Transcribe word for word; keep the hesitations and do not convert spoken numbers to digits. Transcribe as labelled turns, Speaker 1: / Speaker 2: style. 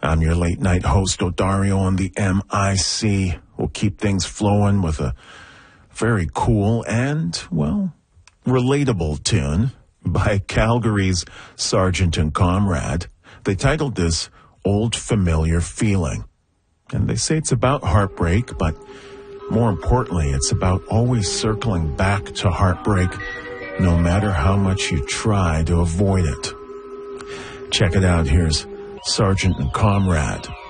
Speaker 1: I'm your late night host, Odario, on the M I C. We'll keep things flowing with a very cool and, well, relatable tune by Calgary's Sergeant and Comrade. They titled this Old Familiar Feeling. And they say it's about heartbreak, but more importantly, it's about always circling back to heartbreak, no matter how much you try to avoid it. Check it out. Here's Sergeant and Comrade.